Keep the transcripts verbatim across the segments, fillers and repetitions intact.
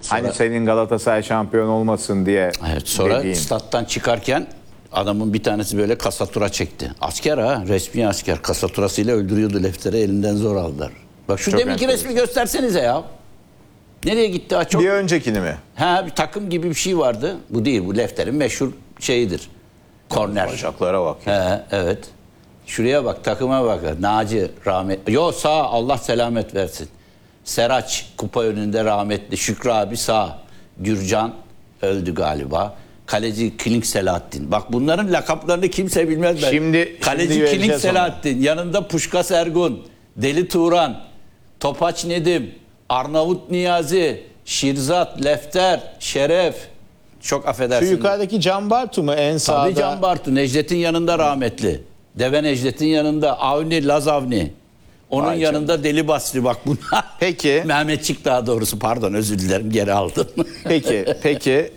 Sonra, Hani senin Galatasaray şampiyon olmasın diye evet, sonra dediğin. stat'tan çıkarken adamın bir tanesi böyle kasatura çekti. Asker ha, resmi asker. Kasaturasıyla öldürüyordu Lefter'i, elinden zor aldılar. Bak şu Çok deminki enteresan. resmi göstersenize ya. Nereye gitti? Ha, çok... Bir öncekini mi? Ha, bir takım gibi bir şey vardı. Bu değil, bu Lefter'in meşhur şeyidir. Korner. Bacaklara bak. He, evet. Şuraya bak, takıma bak. Naci rahmet. Yo, sağ, Allah selamet versin. Seraç kupa önünde rahmetli. Şükrü abi sağ. Gürcan öldü galiba. Kaleci Kiling Selahattin. Bak bunların lakaplarını kimse bilmez. Ben. Şimdi- Kaleci şimdi Kiling vereceğiz Selahattin. Yanında Puşkas Ergun. Deli Turan. Topaç Nedim. Arnavut Niyazi. Şirzat, Lefter, Şeref. Çok Şu affedersin. yukarıdaki Can Bartu mu en sağda? Tabii Can Bartu. Necdet'in yanında rahmetli. Deve Necdet'in yanında Avni, Laz Avni. Onun Vay yanında Deli Basri. Bak bunlar. Peki. Mehmetçik daha doğrusu. Pardon, özür dilerim, geri aldım. Peki, peki.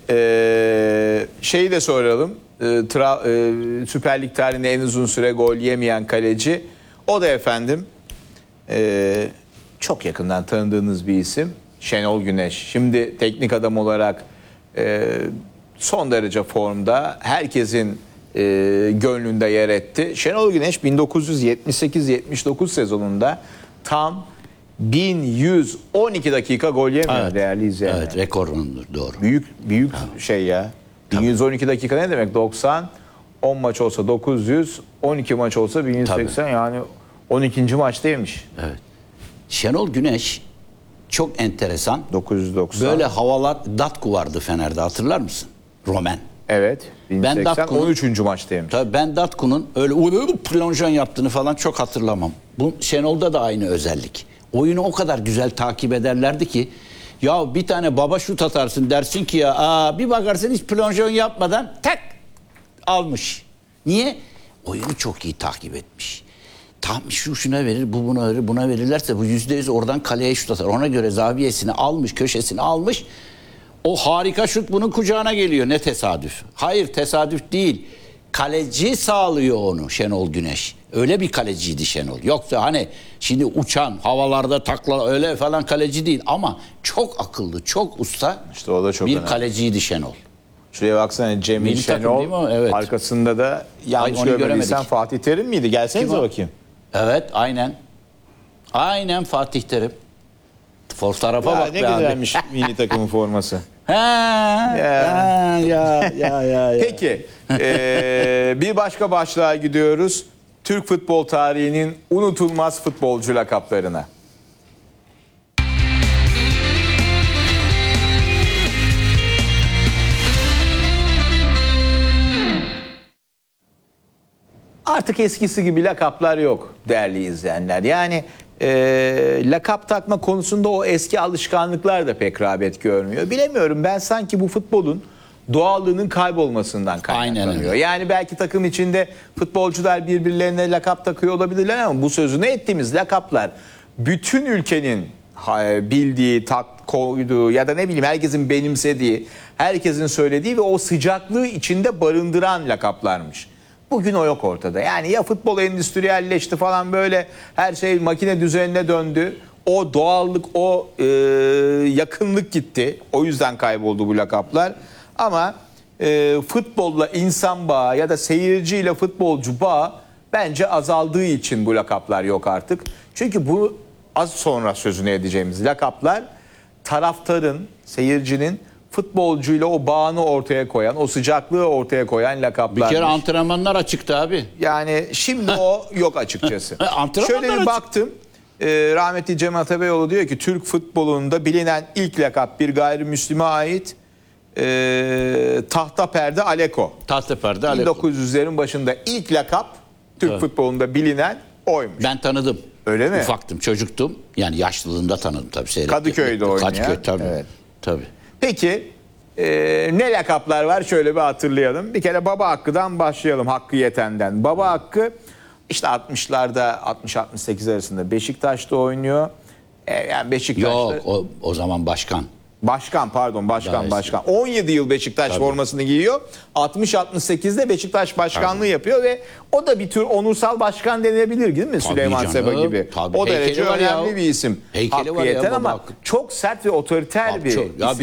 Ee, şeyi de soralım. Ee, tra, e, Süper Lig tarihinde en uzun süre gol yemeyen kaleci. O da efendim e, çok yakından tanıdığınız bir isim. Şenol Güneş. Şimdi teknik adam olarak e, son derece formda. Herkesin e, gönlünde yer etti. Şenol Güneş bin dokuz yüz yetmiş sekiz yetmiş dokuz sezonunda tam bin yüz on iki dakika gol yemiyor Evet. değerli izleyenler. Evet, rekorundur, doğru. Büyük büyük şey ya. bin yüz on iki dakika ne demek? doksan on maç olsa dokuz yüz, on iki maç olsa bin yüz seksen, yani on ikinci maçtaymış. Evet. Şenol Güneş çok enteresan. dokuz yüz doksan. Böyle havalar, Datku vardı Fener'de, hatırlar mısın? Roman. Evet. bin yüz seksen, Datku'nun- on üçüncü maçtaymış. Tabii ben Datku'nun öyle plonjon yaptığını falan çok hatırlamam. Bu Şenol'da da aynı özellik. Oyunu o kadar güzel takip ederlerdi ki, ya bir tane baba şut atarsın dersin ki ya, aa, bir bakarsın hiç plonjon yapmadan tak almış. Niye? Oyunu çok iyi takip etmiş. Tam şu şuna verir, bu buna verir, buna verirlerse bu yüzde yüz oradan kaleye şut atar. Ona göre zaviyesini almış, köşesini almış. O harika şut bunun kucağına geliyor. Ne tesadüf. Hayır, tesadüf değil. Kaleci sağlıyor onu Şenol Güneş. Öyle bir kaleciydi Şenol. Yoksa hani şimdi uçan, havalarda takla öyle falan kaleci değil. Ama çok akıllı, çok usta İşte o da çok bir önemli. kaleciydi Şenol. Şuraya baksana, Cemil Milli takım Şenol. değil mi o? Evet. Arkasında da yanlış onu görmediysen göremedik. Fatih Terim miydi? Gelsenize Kim o? bakayım. Evet, aynen. Aynen Fatih Terim. Fotoğrafa Ya bak ne be abi. güzelmiş milli takımın forması. Ha, Ya. ha, ya, ya, ya, ya. Peki, eee, bir başka başlığa gidiyoruz. Türk futbol tarihinin unutulmaz futbolcu lakaplarına. Artık eskisi gibi lakaplar yok değerli izleyenler. Yani eee, lakap takma konusunda o eski alışkanlıklar da pek rağbet görmüyor. Bilemiyorum, ben sanki bu futbolun doğallığının kaybolmasından Aynen kaynaklanıyor. öyle. Yani belki takım içinde futbolcular birbirlerine lakap takıyor olabilirler ama bu sözünü ettiğimiz lakaplar bütün ülkenin ha- bildiği, tak koyduğu ya da ne bileyim herkesin benimsediği, herkesin söylediği ve o sıcaklığı içinde barındıran lakaplarmış. Bugün o yok ortada. Yani ya futbol endüstriyelleşti falan, böyle her şey makine düzenine döndü. O doğallık, o e, yakınlık gitti. O yüzden kayboldu bu lakaplar. Ama e, futbolla insan bağı ya da seyirciyle futbolcu bağı bence azaldığı için bu lakaplar yok artık. Çünkü bu az sonra sözünü edeceğimiz lakaplar taraftarın, seyircinin futbolcuyla o bağını ortaya koyan, o sıcaklığı ortaya koyan Bir lakaplar. kere antrenmanlar açıktı abi. Yani şimdi o yok açıkçası. Antrenmanlar Şöyle bir açık. baktım. Ee, rahmetli Cem Atabeyoğlu diyor ki Türk futbolunda bilinen ilk lakap bir gayrimüslime ait, ee, tahta perde Aleko. Tahtaper'de bin Aleko. dokuz yüzlerin başında ilk lakap Türk Evet. futbolunda bilinen oymuş. Ben tanıdım. Öyle mi? Ufaktım, çocuktum. Yani yaşlılığında tanıdım tabii. Seyrettim. Kadıköy'de oynayan. Kadıköy tabii. Evet. Tabii. Peki ee, ne lakaplar var, şöyle bir hatırlayalım. Bir kere Baba Hakkı'dan başlayalım, Hakkı Yeten'den. Baba Hakkı işte altmışlarda altmış altmış sekiz arasında Beşiktaş'ta oynuyor. E, yani Beşiktaş'ta Yok o, o zaman başkan. başkan pardon Daha başkan eski. başkan on yedi yıl Beşiktaş Tabii. formasını giyiyor. altmış altmış sekizde Beşiktaş başkanlığı yapıyor ve o da bir tür onursal başkan denilebilir değil mi? Süleyman canım, Seba gibi. tabii. O Heykeli derece var ya. önemli bir isim. Heykeli Hakkı var ya Yeten Baba ama Hakkı. çok sert ve otoriter Abi bir çok- ya isim.